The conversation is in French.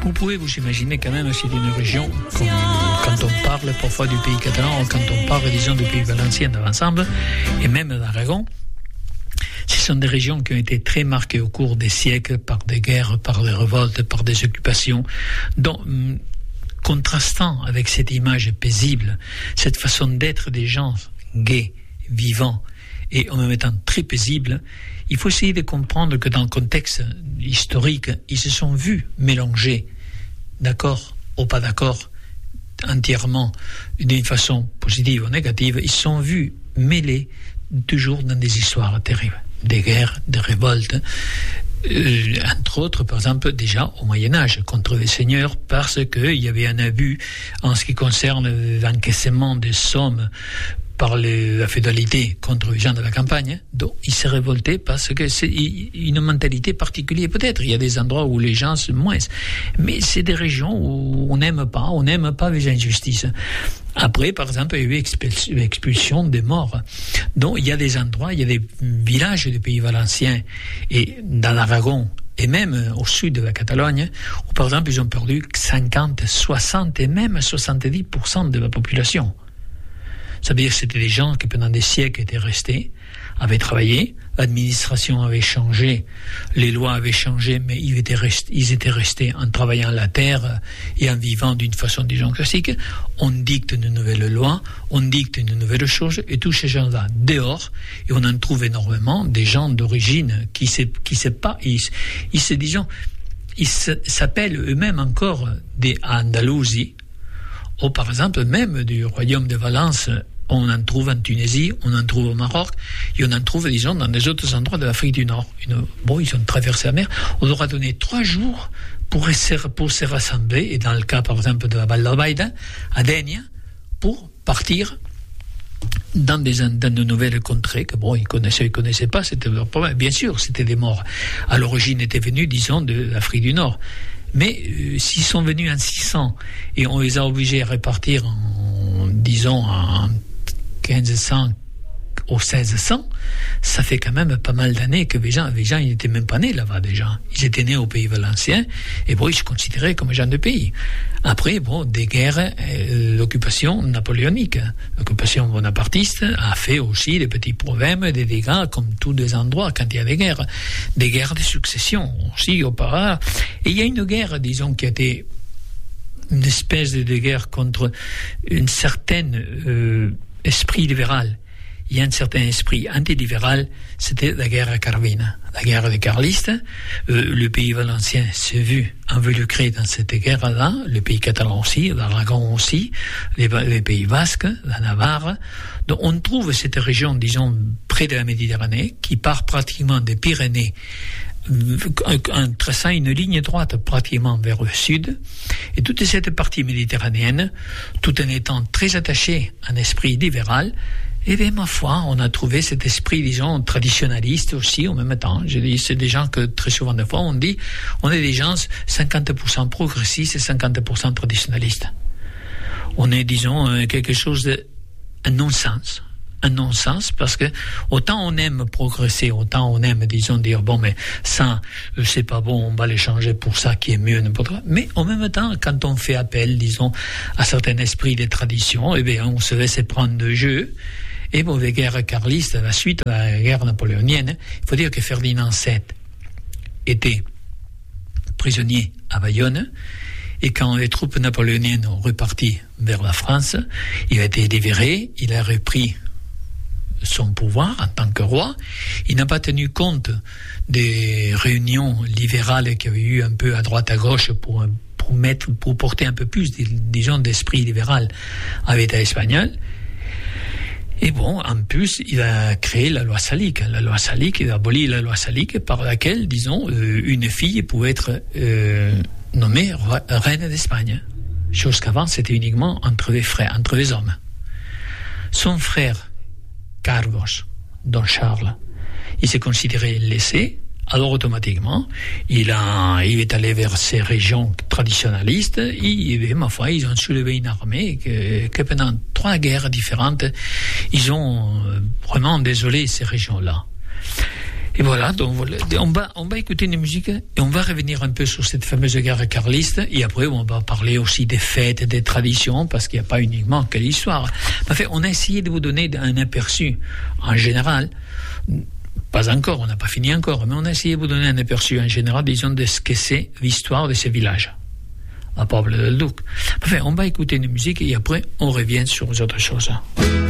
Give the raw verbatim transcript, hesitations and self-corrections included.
Vous pouvez vous imaginer quand même, c'est une région, comme, quand on parle parfois du pays catalan, ou quand on parle, disons, du pays valencien dans l'ensemble, et même d'Aragon, ce sont des régions qui ont été très marquées au cours des siècles par des guerres, par des révoltes, par des occupations, dont, contrastant avec cette image paisible, cette façon d'être des gens gais, vivants, et en même temps très paisibles, il faut essayer de comprendre que dans le contexte historique, ils se sont vus mélanger, d'accord ou pas d'accord, entièrement, d'une façon positive ou négative, ils se sont vus mêlés toujours dans des histoires terribles, des guerres, des révoltes, euh, entre autres, par exemple, déjà au Moyen-Âge, contre les seigneurs, parce qu'il y avait un abus en ce qui concerne l'encaissement des sommes par les, la féodalité contre les gens de la campagne, donc ils se révoltaient parce que c'est une mentalité particulière. Peut-être il y a des endroits où les gens se moins, mais c'est des régions où on n'aime pas, on n'aime pas les injustices. Après, par exemple, il y a eu l'expulsion des morts. Donc il y a des endroits, il y a des villages du pays valencien et dans l'Aragon et même au sud de la Catalogne, où par exemple ils ont perdu cinquante, soixante et même soixante-dix pour cent de la population. Ça veut dire que c'était des gens qui, pendant des siècles, étaient restés, avaient travaillé, l'administration avait changé, les lois avaient changé, mais ils étaient restés, ils étaient restés en travaillant la terre et en vivant d'une façon, disons, classique. On dicte une nouvelle loi, on dicte une nouvelle chose, et tous ces gens-là, dehors, et on en trouve énormément, des gens d'origine qui ne qui sait pas, ils, ils se, disons, ils s'appellent eux-mêmes encore des Andalousie, ou par exemple, même du royaume de Valence. On en trouve en Tunisie, on en trouve au Maroc, et on en trouve, disons, dans des autres endroits de l'Afrique du Nord. Une, bon, ils ont traversé la mer. On leur a donné trois jours pour, pour se rassembler, et dans le cas, par exemple, de la Val d'Albaïda, à Dénia, pour partir dans, des, dans de nouvelles contrées, que bon, ils connaissaient, ils connaissaient pas, c'était leur problème. Bien sûr, c'était des morts. À l'origine, étaient venus, disons, de l'Afrique du Nord. Mais euh, s'ils sont venus en six cents, et on les a obligés à répartir en, disons, en quinze cents au seize cents, ça fait quand même pas mal d'années que les gens, les gens ils n'étaient même pas nés là-bas déjà. Ils étaient nés au pays valencien, et bon, ils se considéraient comme gens de pays. Après, bon, des guerres, euh, l'occupation napoléonique, l'occupation bonapartiste a fait aussi des petits problèmes, des dégâts, comme tous les endroits quand il y a des guerres. Des guerres de succession aussi, auparavant. Et il y a une guerre, disons, qui a été une espèce de guerre contre une certaine euh, esprit libéral. Il y a un certain esprit antilibéral, c'était la guerre à Carvine, la guerre des carlistes. Euh, le pays valencien s'est vu envelucré dans cette guerre-là, le pays catalan aussi, l'Aragon aussi, les, les pays basques, la Navarre. Donc on trouve cette région, disons, près de la Méditerranée, qui part pratiquement des Pyrénées, en traçant une ligne droite pratiquement vers le sud, et toute cette partie méditerranéenne, tout en étant très attachée à un esprit libéral, et bien, ma foi, on a trouvé cet esprit, disons, traditionnaliste aussi, en même temps. Je dis, c'est des gens que, très souvent de fois, on dit, on est des gens cinquante pour cent progressistes et cinquante pour cent traditionnalistes. On est, disons, quelque chose de, un non-sens. Un non-sens, parce que autant on aime progresser, autant on aime, disons, dire, bon, mais ça, c'est pas bon, on va les changer pour ça qui est mieux, n'importe quoi. Mais en même temps, quand on fait appel, disons, à certains esprits des traditions, eh bien, on se laisse prendre de jeu. Et bon, les guerres carlistes, la suite de la guerre napoléonienne, il faut dire que Ferdinand sept était prisonnier à Bayonne, et quand les troupes napoléoniennes ont reparti vers la France, il a été libéré, il a repris son pouvoir en tant que roi. Il n'a pas tenu compte des réunions libérales qu'il y avait eu un peu à droite à gauche pour, pour, mettre, pour porter un peu plus, disons, d'esprit libéral à l'État espagnol. Et bon, en plus, il a créé la loi salique. La loi salique, il a aboli la loi salique par laquelle, disons, euh, une fille pouvait être euh, nommée roi, reine d'Espagne. Chose qu'avant, c'était uniquement entre les frères, entre les hommes. Son frère, Carlos, Don Charles, il s'est considéré laissé. Alors automatiquement, il, a, il est allé vers ces régions traditionnalistes et, et ma foi, ils ont soulevé une armée que, que pendant trois guerres différentes, ils ont vraiment désolé ces régions-là. Et voilà, donc on va, on va écouter une musique et on va revenir un peu sur cette fameuse guerre carliste. Et après, on va parler aussi des fêtes, des traditions, parce qu'il n'y a pas uniquement que l'histoire. En fait, on a essayé de vous donner un aperçu, en général. Pas encore, on n'a pas fini encore, mais on a essayé de vous donner un aperçu en général, disons, de ce que c'est l'histoire de ces villages, à Pobla del Duc. Enfin, on va écouter une musique et après, on revient sur les autres choses.